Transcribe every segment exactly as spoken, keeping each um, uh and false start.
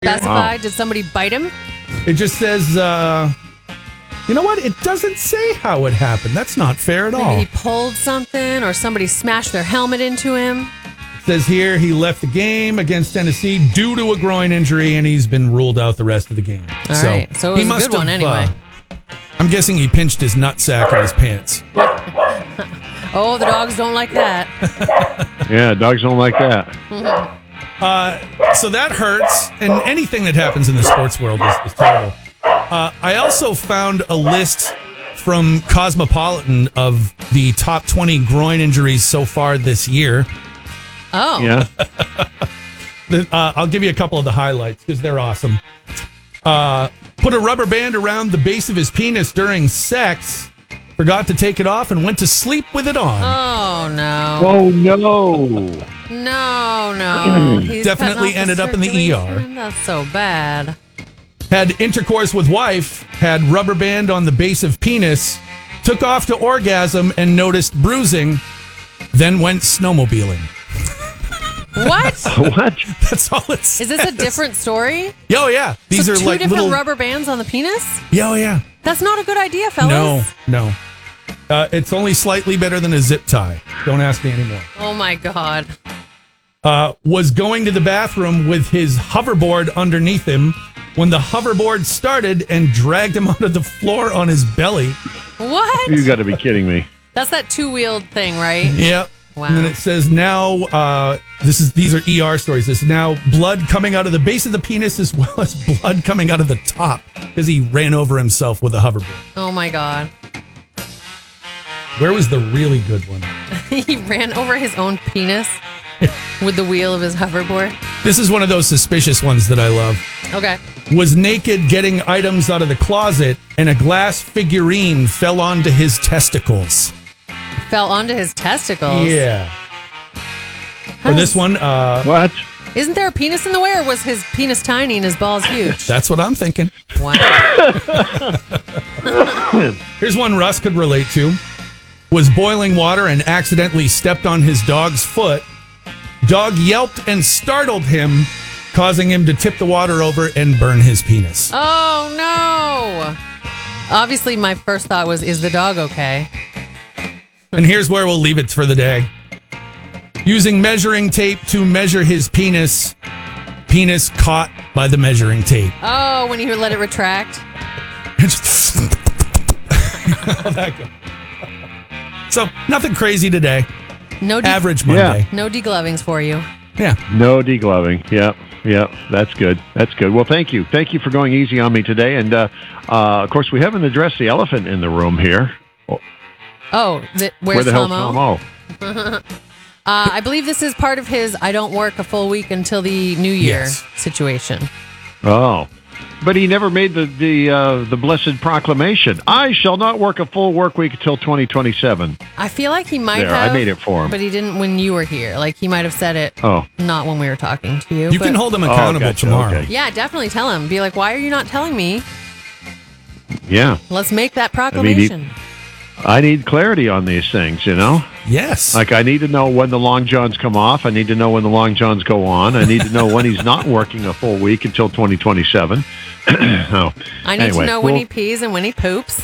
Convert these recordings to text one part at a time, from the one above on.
Specify? Wow. Did somebody bite him? It just says, uh, you know what? It doesn't say how it happened. That's not fair at Maybe all. he pulled something or somebody smashed their helmet into him. It says here he left the game against Tennessee due to a groin injury, and he's been ruled out the rest of the game. All so right. So it was he a must good one have, anyway. Uh, I'm guessing he pinched his nutsack in his pants. Oh, the dogs don't like that. Yeah, dogs don't like that. Uh, so that hurts, and anything that happens in the sports world is, is terrible. Uh, I also found a list from Cosmopolitan of the top twenty groin injuries so far this year. Oh. Yeah. the, uh, I'll give you a couple of the highlights because they're awesome. Uh, put a rubber band around the base of his penis during sex, forgot to take it off, and went to sleep with it on. Oh, no. Oh, no. No, no. He's Definitely ended up in the E R. That's so bad. Had intercourse with wife, had rubber band on the base of penis, took off to orgasm and noticed bruising, then went snowmobiling. What? What? That's all it says. Is this a different story? Oh, yeah. These so are two like different little rubber bands on the penis? Yeah, oh, yeah. That's not a good idea, fellas. No, no. Uh, it's only slightly better than a zip tie. Don't ask me anymore. Oh, my God. Uh, was going to the bathroom with his hoverboard underneath him when the hoverboard started and dragged him onto the floor on his belly. What? You got to be kidding me. That's that two-wheeled thing, right? Yep. Wow. And then it says now, uh, this is these are E R stories. This is now blood coming out of the base of the penis as well as blood coming out of the top because he ran over himself with a hoverboard. Oh, my God. Where was the really good one? He ran over his own penis with the wheel of his hoverboard. This is one of those suspicious ones that I love. Okay. Was naked getting items out of the closet and a glass figurine fell onto his testicles. Fell onto his testicles? Yeah. How For does- this one, uh, What? Isn't there a penis in the way, or was his penis tiny and his balls huge? that's what I'm thinking. Wow. Here's one Russ could relate to. Was boiling water and accidentally stepped on his dog's foot. Dog yelped and startled him, causing him to tip the water over and burn his penis. Oh, no. Obviously, my first thought was, is the dog okay? And here's where we'll leave it for the day. Using measuring tape to measure his penis. Penis caught by the measuring tape. Oh, when you let it retract? How that go? So, nothing crazy today. No de- Average Monday. No deglovings for you. Yeah. No degloving. Yep. Yep. That's good. That's good. Well, thank you. Thank you for going easy on me today. And, uh, uh, of course, we haven't addressed the elephant in the room here. Oh, the, where's Where the hell's Tomo? Tomo? uh, I believe this is part of his I don't work a full week until the new year Yes. situation. Oh. But he never made the the uh, the blessed proclamation. I shall not work a full work week until twenty twenty-seven. I feel like he might There, have. I made it for him. But he didn't when you were here. Like, he might have said it Oh. not when we were talking to you. You but can hold him accountable Oh, gotcha. tomorrow. Okay. Yeah, definitely tell him. Be like, why are you not telling me? Yeah. Let's make that I proclamation. mean, he- I need clarity on these things, you know? Yes. Like, I need to know when the long johns come off. I need to know when the long johns go on. I need to know when he's not working a full week until twenty twenty-seven. oh, I need anyway, to know when well- he pees and when he poops.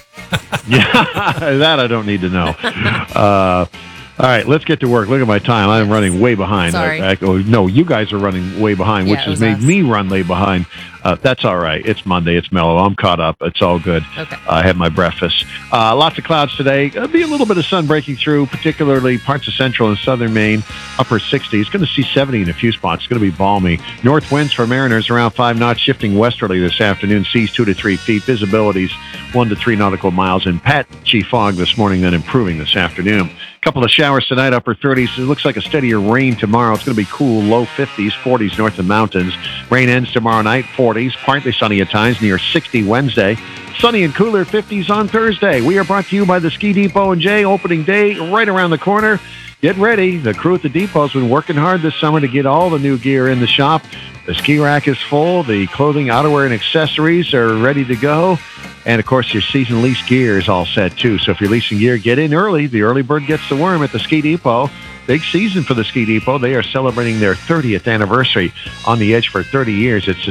Yeah, that I don't need to know. Uh, all right, let's get to work. Look at my time. I'm running way behind. Sorry. I, I, oh, no, you guys are running way behind, Yeah, which it has was made us. me run way behind. Uh, that's all right. It's Monday. It's mellow. I'm caught up. It's all good. Okay. I had my breakfast. Uh, lots of clouds today. There'll be a little bit of sun breaking through, particularly parts of central and southern Maine, upper sixties. Going to see seventy in a few spots. It's going to be balmy. North winds for mariners around five knots, shifting westerly this afternoon. Seas two to three feet. Visibilities one to three nautical miles. And patchy fog this morning, then improving this afternoon. Couple of showers tonight, upper thirties. It looks like a steadier rain tomorrow. It's going to be cool, low fifties, forties north of the mountains. Rain ends tomorrow night, forties, partly sunny at times, near sixty Wednesday. Sunny and cooler fifties on Thursday. We are brought to you by the Ski Depot and Jay. Opening day right around the corner. Get ready. The crew at the depot has been working hard this summer to get all the new gear in the shop. The ski rack is full. The clothing, outerwear, and accessories are ready to go. And, of course, your season lease gear is all set, too. So if you're leasing gear, get in early. The early bird gets the worm at the Ski Depot. big season for the Ski Depot. They are celebrating their thirtieth anniversary on the edge for thirty years. It's